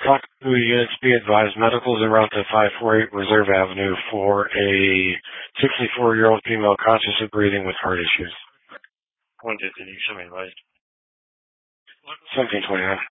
Talk to units be advised. Medicals en route to 548 Reserve Avenue for a 64-year-old female consciously breathing with heart issues. 150, show me advised. 1729.